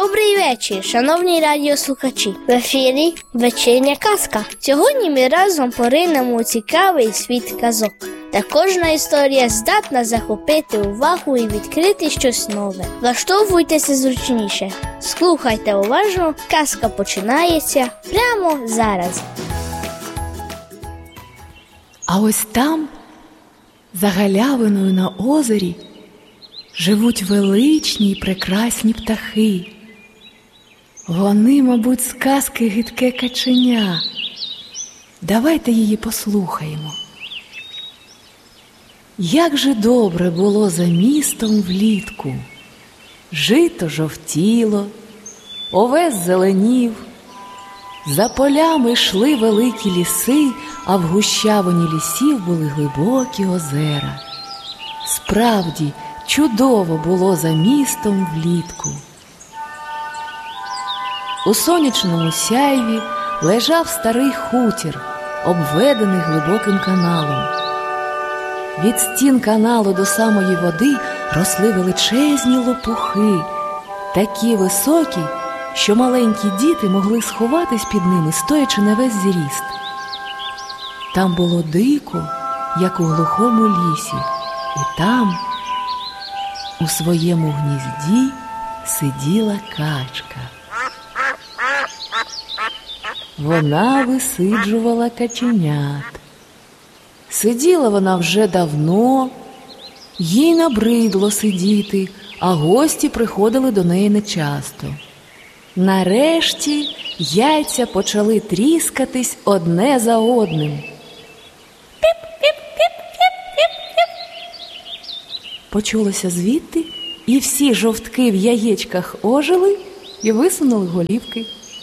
Добрий вечір, шановні радіослухачі. В ефірі вечірня казка. Сьогодні ми разом поринемо у цікавий світ казок, де кожна історія здатна захопити увагу і відкрити щось нове. Влаштовуйтеся зручніше, слухайте уважно, казка починається прямо зараз. А ось там, за галявиною на озері, живуть величні й прекрасні птахи. Вони, мабуть, з казки «Гидке каченя». Давайте її послухаємо. Як же добре було за містом влітку. Жито жовтіло, овес зеленів, за полями йшли великі ліси, а в гущавині лісів були глибокі озера. Справді, чудово було за містом влітку. У сонячному сяйві лежав старий хутір, обведений глибоким каналом. Від стін каналу до самої води росли величезні лопухи, такі високі, що маленькі діти могли сховатись під ними, стоячи на весь зріст. Там було дико, як у глухому лісі, і там, у своєму гнізді, сиділа качка. Вона висиджувала каченят. Сиділа вона вже давно, їй набридло сидіти, а гості приходили до неї нечасто. Нарешті яйця почали тріскатись одне за одним. Почулося звідти, і всі жовтки в яєчках ожили і висунули голівки.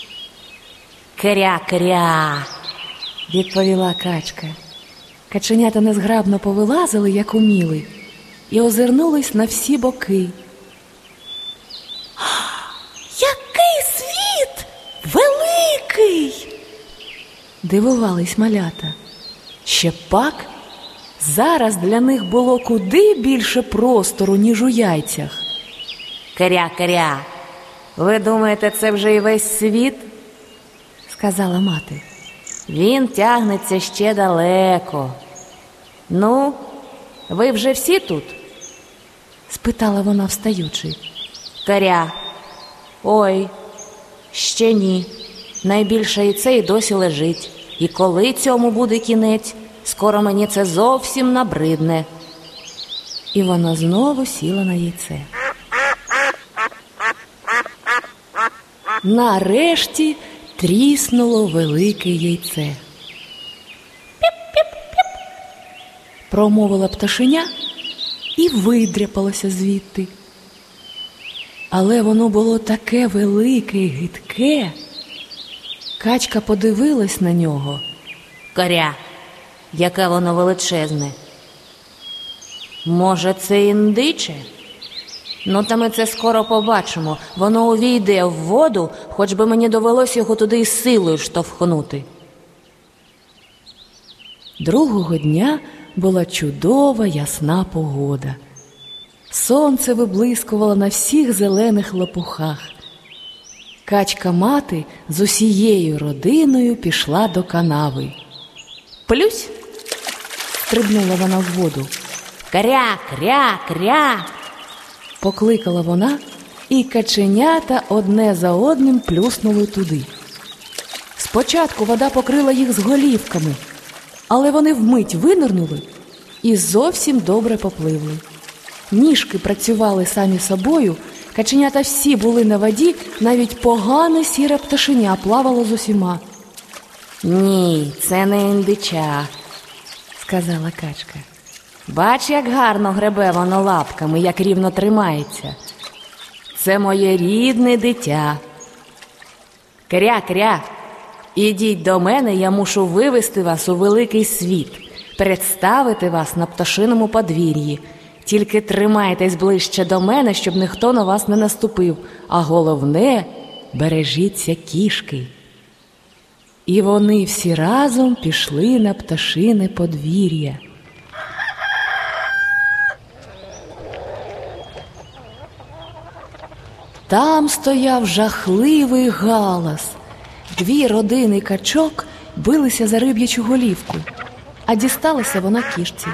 «Кря-кря!» – відповіла качка. Каченята незграбно повилазили, як уміли, і озирнулись на всі боки. «Який світ! Великий!» – дивувались малята. Ще пак, зараз для них було куди більше простору, ніж у яйцях. «Кря-кря! Ви думаєте, це вже і весь світ?» – сказала мати. «Він тягнеться ще далеко. Ну, ви вже всі тут?» – спитала вона, встаючи. «Кря! Ой, ще ні. Найбільше яйце й досі лежить. І коли цьому буде кінець? Скоро мені це зовсім набридне». І вона знову сіла на яйце. Нарешті тріснуло велике яйце. «Піп-піп-піп!» – промовила пташеня і видряпалося звідти. Але воно було таке велике й гидке. Качка подивилась на нього. «Кря, яке воно величезне! Може, це індиче? Ну, та ми це скоро побачимо. Воно увійде в воду, хоч би мені довелося його туди із силою штовхнути». Другого дня була чудова ясна погода. Сонце виблискувало на всіх зелених лопухах. Качка-мати з усією родиною пішла до канави. «Плюсь!» – стрибнула вона в воду. «Кря, кря, кря!» – покликала вона, і каченята одне за одним плюснули туди. Спочатку вода покрила їх з голівками, але вони вмить винирнули і зовсім добре попливли. Ніжки працювали самі собою, каченята всі були на воді, навіть погане сіре пташеня плавало з усіма. «Ні, це не індича», – сказала качка. «Бач, як гарно гребе воно лапками, як рівно тримається. Це моє рідне дитя. Кря-кря, ідіть до мене, я мушу вивести вас у великий світ, представити вас на пташиному подвір'ї. Тільки тримайтесь ближче до мене, щоб ніхто на вас не наступив, а головне – бережіться кішки». І вони всі разом пішли на пташине подвір'я. Там стояв жахливий галас. 2 родини качок билися за риб'ячу голівку, а дісталася вона кішці.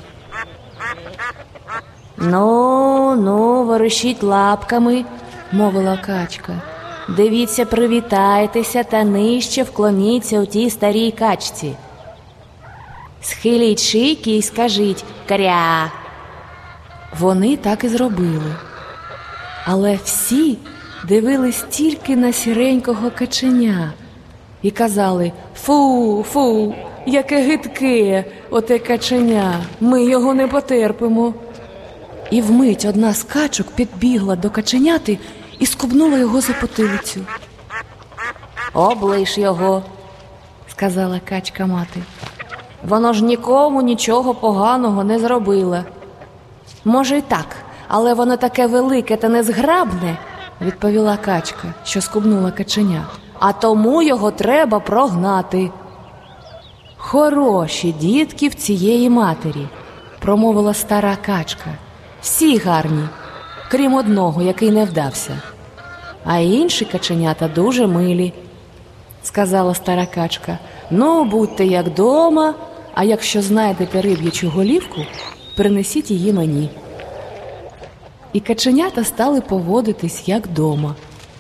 «Ну, ворушіть лапками», – мовила качка. «Дивіться, привітайтеся та нижче вклоніться у тій старій качці. Схиліть шийки і скажіть «кря». Вони так і зробили. Але всі дивились тільки на сіренького каченя і казали: «Фу, фу, яке гидке оте каченя, ми його не потерпимо». І вмить одна з качок підбігла до каченяти і скубнула його за потилицю. «Оближ його», – сказала качка-мати. «Воно ж нікому нічого поганого не зробило». «Може й так, але воно таке велике та незграбне», – відповіла качка, що скубнула каченя. «А тому його треба прогнати». «Хороші дітки в цієї матері», – промовила стара качка. «Всі гарні, крім одного, який не вдався. А інші каченята дуже милі», – сказала стара качка. «Ну, будьте як дома, а якщо знайдете риб'ячу голівку, принесіть її мені». І каченята стали поводитись як дома.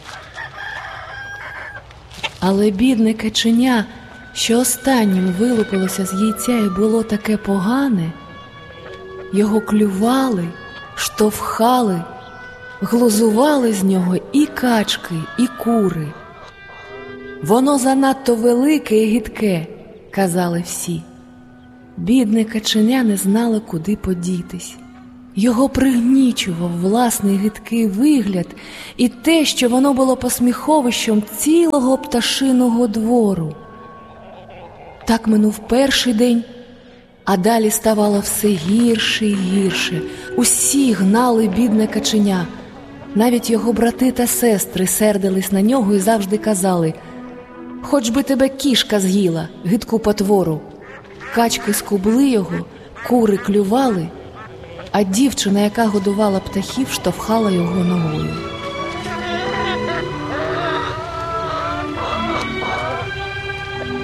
Але бідне каченя, що останнім вилупилося з яйця і було таке погане, його клювали, штовхали, глузували з нього і качки, і кури. «Воно занадто велике і гидке», – казали всі. Бідне каченя не знало, куди подітись. Його пригнічував власний гидкий вигляд і те, що воно було посміховищем цілого пташиного двору. Так минув перший день, а далі ставало все гірше і гірше. Усі гнали бідне каченя. Навіть його брати та сестри сердились на нього і завжди казали: «Хоч би тебе кішка з'їла, гидку потвору». Качки скубли його, кури клювали, а дівчина, яка годувала птахів, штовхала його ногою.